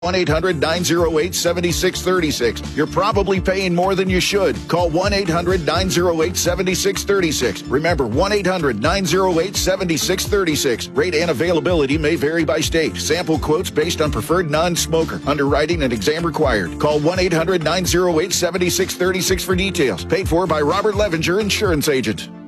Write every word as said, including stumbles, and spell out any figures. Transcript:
one eight hundred nine oh eight seven six three six. You're probably paying more than you should. Call one eight hundred nine oh eight seven six three six. Remember, one eight hundred nine oh eight seven six three six. Rate and availability may vary by state. Sample quotes based on preferred non-smoker. Underwriting and exam required. Call one eight hundred nine oh eight seven six three six for details. Paid for by Robert Levinger, Insurance Agent.